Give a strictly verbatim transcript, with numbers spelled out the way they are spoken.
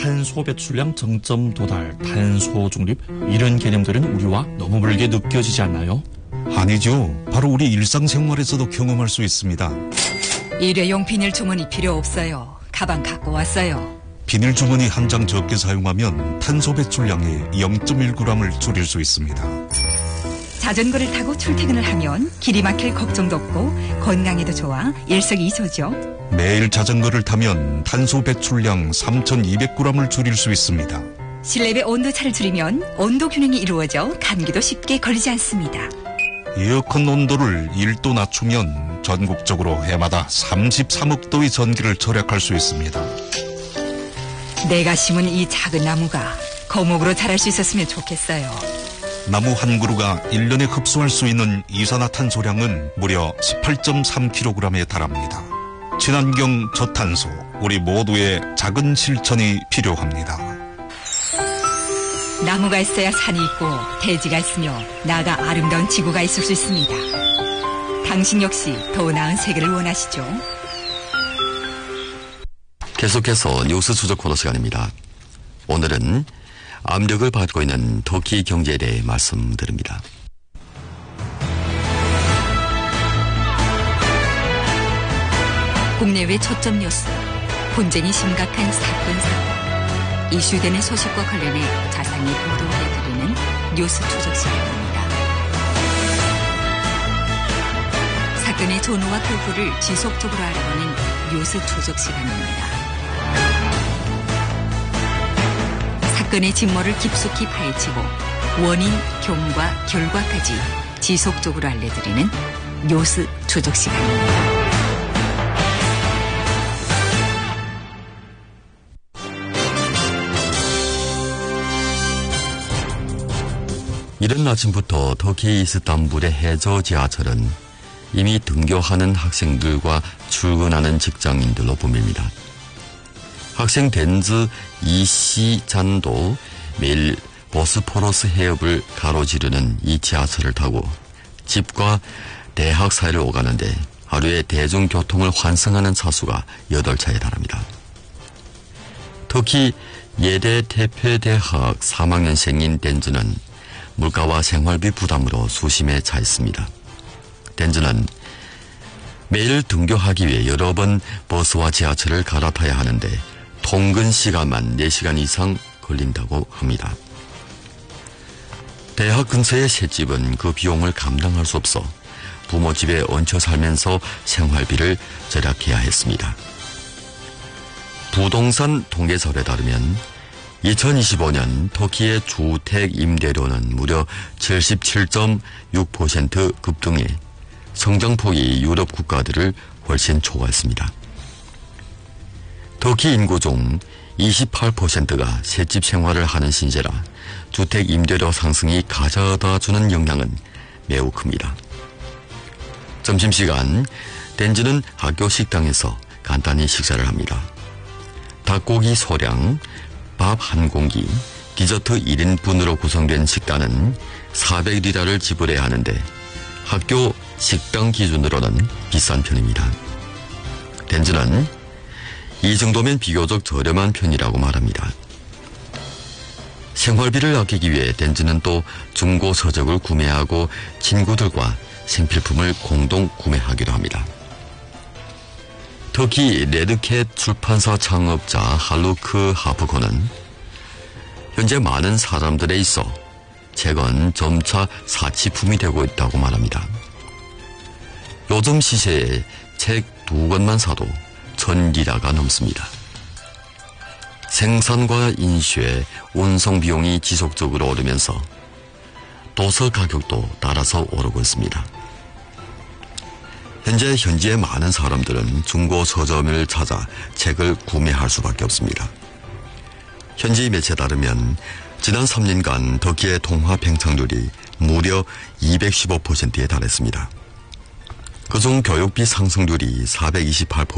탄소 배출량 정점 도달, 탄소 중립 이런 개념들은 우리와 너무 멀게 느껴지지 않나요? 아니죠. 바로 우리 일상생활에서도 경험할 수 있습니다. 일회용 비닐 주머니 필요 없어요. 가방 갖고 왔어요. 비닐 주머니 한 장 적게 사용하면 탄소 배출량의 영 점 일 그램을 줄일 수 있습니다. 자전거를 타고 출퇴근을 하면 길이 막힐 걱정도 없고 건강에도 좋아 일석이조죠. 매일 자전거를 타면 탄소 배출량 삼천이백 그램을 줄일 수 있습니다. 실내외 온도차를 줄이면 온도 균형이 이루어져 감기도 쉽게 걸리지 않습니다. 에어컨 온도를 일 도 낮추면 전국적으로 해마다 삼십삼억 도의 전기를 절약할 수 있습니다. 내가 심은 이 작은 나무가 거목으로 자랄 수 있었으면 좋겠어요. 나무 한 그루가 일 년에 흡수할 수 있는 이산화탄소량은 무려 십팔 점 삼 킬로그램에 달합니다. 친환경 저탄소, 우리 모두의 작은 실천이 필요합니다. 나무가 있어야 산이 있고 대지가 있으며 나아가 아름다운 지구가 있을 수 있습니다. 당신 역시 더 나은 세계를 원하시죠? 계속해서 뉴스 추적 코너 시간입니다. 오늘은 압력을 받고 있는 터키 경제에 대해 말씀드립니다. 국내외 초점 뉴스, 분쟁이 심각한 사건 사고, 이슈되는 소식과 관련해 자세히 보도해드리는 뉴스 추적 시간입니다. 사건의 전후와 결과를 지속적으로 알아보는 뉴스 추적 시간입니다. 사건의 진모를 깊숙이 파헤치고 원인, 경과, 결과까지 지속적으로 알려드리는 뉴스 추적 시간입니다. 이른 아침부터 터키 이스탄불의 해저 지하철은 이미 등교하는 학생들과 출근하는 직장인들로 붐빕니다. 학생 덴즈 이시잔도 매일 보스포러스 해협을 가로지르는 이 지하철을 타고 집과 대학 사이를 오가는데 하루에 대중교통을 환승하는 차수가 여덟 차에 달합니다. 터키 예대 테페대학 삼 학년생인 덴즈는 물가와 생활비 부담으로 수심에 차 있습니다. 덴즈는 매일 등교하기 위해 여러 번 버스와 지하철을 갈아타야 하는데 통근 시간만 네 시간 이상 걸린다고 합니다. 대학 근처의 셋집은 그 비용을 감당할 수 없어 부모 집에 얹혀 살면서 생활비를 절약해야 했습니다. 부동산 통계설에 따르면 이천이십오 년 터키의 주택 임대료는 무려 칠십칠 점 육 퍼센트 급등해 성장폭이 유럽 국가들을 훨씬 초과했습니다. 터키 인구 중 이십팔 퍼센트가 셋집 생활을 하는 신세라 주택 임대료 상승이 가져다주는 영향은 매우 큽니다. 점심시간 덴즈는 학교 식당에서 간단히 식사를 합니다. 닭고기 소량, 밥 한 공기, 디저트 일 인분으로 구성된 식단은 사백 리라를 지불해야 하는데 학교 식당 기준으로는 비싼 편입니다. 덴즈는 이 정도면 비교적 저렴한 편이라고 말합니다. 생활비를 아끼기 위해 덴즈는 또 중고 서적을 구매하고 친구들과 생필품을 공동 구매하기도 합니다. 터키 레드캣 출판사 창업자 할루크 하프코는 현재 많은 사람들에 있어 책은 점차 사치품이 되고 있다고 말합니다. 요즘 시세에 책 두 권만 사도 천 리라가 넘습니다. 생산과 인쇄, 운송 비용이 지속적으로 오르면서 도서 가격도 따라서 오르고 있습니다. 현재 현지의 많은 사람들은 중고 서점을 찾아 책을 구매할 수밖에 없습니다. 현지 매체에 따르면 지난 삼 년간 터키의 통화 팽창률이 무려 이백십오 퍼센트에 달했습니다. 그중 교육비 상승률이 사백이십팔 퍼센트